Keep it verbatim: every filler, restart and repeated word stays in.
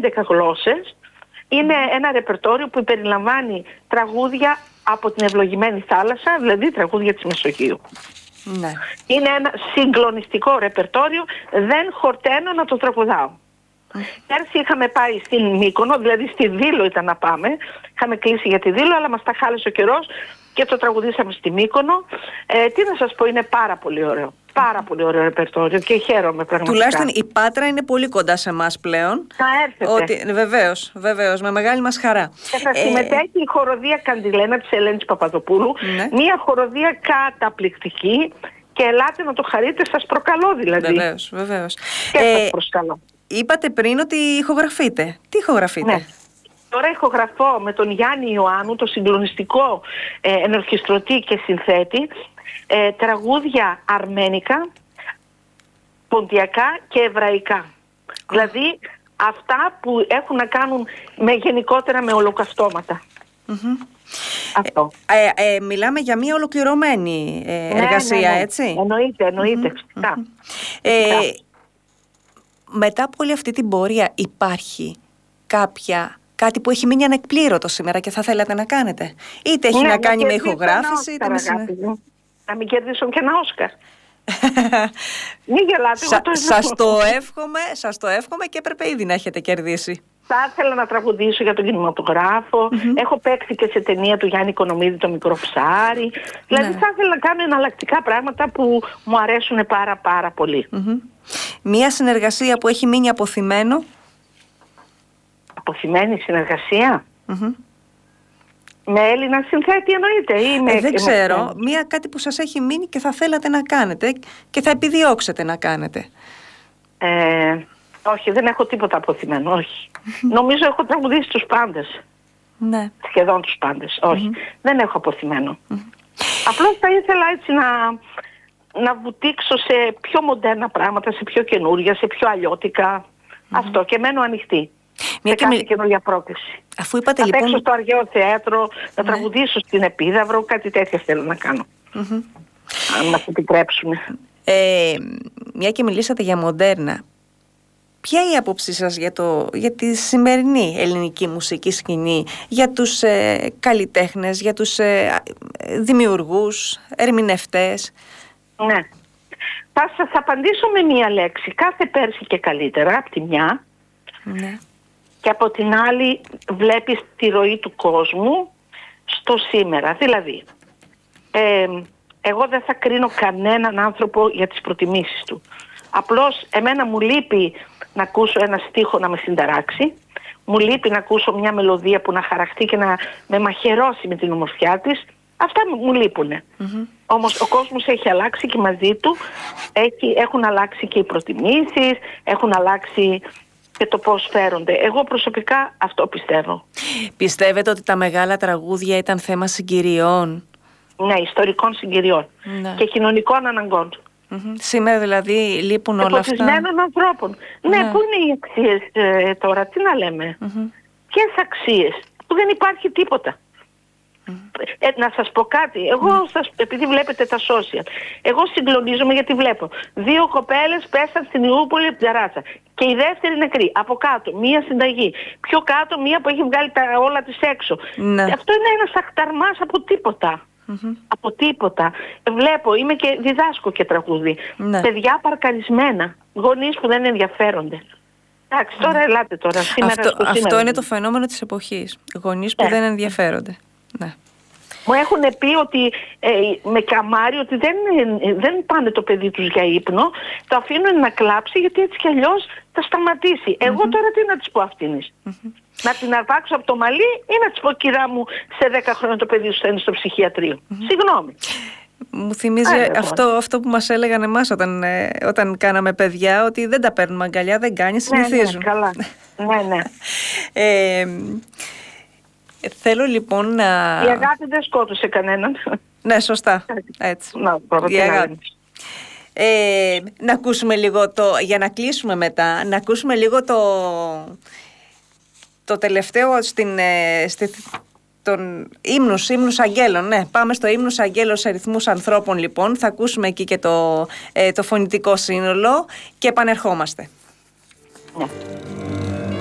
έντεκα γλώσσες. Είναι ένα ρεπερτόριο που περιλαμβάνει τραγούδια από την ευλογημένη θάλασσα, δηλαδή τραγούδια της Μεσογείου. Ναι. Είναι ένα συγκλονιστικό ρεπερτόριο, δεν χορταίνω να το τραγουδάω. Mm. Πέρσι είχαμε πάει στην Μύκονο, δηλαδή στη Δήλο ήταν να πάμε. Είχαμε κλείσει για τη Δήλο, αλλά μας τα χάλεσε ο καιρός και το τραγουδήσαμε στη Μύκονο. Ε, τι να σας πω, είναι πάρα πολύ ωραίο. Πάρα πολύ ωραίο ρεπερτόριο και χαίρομαι πραγματικά. Τουλάχιστον η Πάτρα είναι πολύ κοντά σε εμάς πλέον. Θα έρθετε. Ότι, βεβαίως, βεβαίως, με μεγάλη μας χαρά. Και θα συμμετέχει ε... η χοροδία Καντιλένα της Ελένης Παπαδοπούλου. Ναι. Μια χοροδία καταπληκτική και ελάτε να το χαρείτε, σας προκαλώ δηλαδή. Βεβαίως, βεβαίως. Και ε, σας προσκαλώ. Είπατε πριν ότι ηχογραφείτε. Τι ηχογραφείτε? Ναι. Τώρα ηχογραφώ με τον Γιάννη Ιωάννου, το συγκλονιστικό ε, ενορχιστρωτή και συνθέτη, ε, τραγούδια αρμένικα, ποντιακά και εβραϊκά. Oh. Δηλαδή αυτά που έχουν να κάνουν με, γενικότερα με ολοκαυτώματα. Mm-hmm. Αυτό. Ε, ε, ε, μιλάμε για μια ολοκληρωμένη ε, εργασία, ναι, ναι, ναι. έτσι. Εννοείται, εννοείται. Mm-hmm. Φυσικά. Ε, φυσικά. Μετά από όλη αυτή την πορεία υπάρχει κάποια... κάτι που έχει μείνει ανεκπλήρωτο σήμερα και θα θέλατε να κάνετε? Είτε έχει ναι, να κάνει με ηχογράφηση, είτε με συνέχεια. Να μην κερδίσουν και ένα Όσκαρ. Μην γελάτε. Σα, το σας, το εύχομαι, σας το εύχομαι και έπρεπε ήδη να έχετε κερδίσει. Θα ήθελα να τραγουδήσω για τον κινηματογράφο. Mm-hmm. Έχω παίξει και σε ταινία του Γιάννη Οικονομίδη, το Μικρό Ψάρι. Δηλαδή ναι. θα ήθελα να κάνω εναλλακτικά πράγματα που μου αρέσουν πάρα πάρα πολύ. Mm-hmm. Μία συνεργασία που έχει μείνει αποθυμένο. Αποθυμένη συνεργασία. Mm-hmm. Με Έλληνα συνθέτη εννοείται ή με... Ε, δεν ξέρω. Με... Μία κάτι που σας έχει μείνει και θα θέλατε να κάνετε και θα επιδιώξετε να κάνετε. Ε, όχι, δεν έχω τίποτα αποθυμένο, όχι. Νομίζω έχω τραγουδήσει τους πάντες. Ναι. Σχεδόν τους πάντες, όχι. Mm-hmm. Δεν έχω αποθυμένο. Mm-hmm. Απλώς θα ήθελα έτσι να, να βουτήξω σε πιο μοντέρνα πράγματα, σε πιο καινούρια, σε πιο αλλιώτικα. Mm-hmm. Αυτό και μένω ανοιχτή. Μια και κάθε καινούργια πρόκληση. Αφού είπατε να λοιπόν... παίξω στο Αργαίο Θέατρο, να ναι. τραγουδήσω στην Επίδαυρο, κάτι τέτοια θέλω να κάνω. Mm-hmm. Αν μας επιτρέψουν. Ε, μια και μιλήσατε για μοντέρνα, ποια είναι η άποψή σας για, το, για τη σημερινή ελληνική μουσική σκηνή, για τους ε, καλλιτέχνες, για τους ε, δημιουργούς, ερμηνευτές? Ναι. Θα σας απαντήσω με μία λέξη. Κάθε πέρσι και καλύτερα, από τη μια. Ναι. Και από την άλλη βλέπεις τη ροή του κόσμου στο σήμερα. Δηλαδή, ε, εγώ δεν θα κρίνω κανέναν άνθρωπο για τις προτιμήσεις του. Απλώς εμένα μου λείπει να ακούσω ένα στίχο να με συνταράξει. Μου λείπει να ακούσω μια μελωδία που να χαραχτεί και να με μαχαιρώσει με την ομορφιά της. Αυτά μου λείπουνε. Mm-hmm. Όμως ο κόσμος έχει αλλάξει και μαζί του έχει, έχουν αλλάξει και οι προτιμήσεις, έχουν αλλάξει... και το πώς φέρονται. Εγώ προσωπικά αυτό πιστεύω. Πιστεύετε ότι τα μεγάλα τραγούδια ήταν θέμα συγκυριών? Ναι, ιστορικών συγκυριών. Ναι. Και κοινωνικών αναγκών. Mm-hmm. Σήμερα δηλαδή λείπουν όλα αυτά. Εποτισμένων ανθρώπων. Ναι, ναι, πού είναι οι αξίες ε, τώρα, τι να λέμε. Mm-hmm. Ποιες αξίες, που δεν υπάρχει τίποτα. Mm-hmm. Ε, να σας πω κάτι, εγώ mm-hmm. σας, επειδή βλέπετε τα social, εγώ συγκλονίζομαι γιατί βλέπω δύο κοπέλες πέσαν στην Ιούπολη από την ταράτσα και η δεύτερη νεκρή, από κάτω μία συνταγή, πιο κάτω μία που έχει βγάλει τα, όλα της έξω. Mm-hmm. Αυτό είναι ένας αχταρμάς από τίποτα. Mm-hmm. Από τίποτα. Βλέπω, είμαι και διδάσκω και τραγούδι. Mm-hmm. Παιδιά παρκαρισμένα, γονείς που δεν ενδιαφέρονται. Εντάξει, τώρα mm-hmm. ελάτε τώρα. Σήμερα, αυτό, σήμερα, αυτό είναι το φαινόμενο της εποχής. Γονείς που yeah. δεν ενδιαφέρονται. Ναι. Μου έχουν πει ότι ε, με καμάρι ότι δεν, ε, δεν πάνε το παιδί τους για ύπνο, το αφήνουν να κλάψει γιατί έτσι κι αλλιώς θα σταματήσει. Mm-hmm. Εγώ τώρα τι να της πω αυτήνης? Mm-hmm. Να την αρπάξω από το μαλλί ή να της πω κυρά μου σε δέκα χρόνια το παιδί σου θα είναι στο ψυχιατρίο? Mm-hmm. Συγγνώμη. Μου θυμίζει Άρα, αυτό, αυτό που μας έλεγαν εμάς όταν, ε, όταν κάναμε παιδιά, ότι δεν τα παίρνουμε αγκαλιά, δεν κάνει, συνηθίζουν. Ναι, ναι, καλά. ναι, ναι. ε, Θέλω λοιπόν να... Η αγάπη δεν σκότωσε κανέναν. Ναι, σωστά. Έτσι. Να, η αγάπη. Ε, να ακούσουμε λίγο το... Για να κλείσουμε μετά, να ακούσουμε λίγο το... Το τελευταίο στην... Στη, τον ύμνους, ύμνους αγγέλων. Ναι, πάμε στο ύμνους αγγέλων σε ρυθμούς ανθρώπων λοιπόν. Θα ακούσουμε εκεί και το, ε, το φωνητικό σύνολο και επανερχόμαστε. Ναι.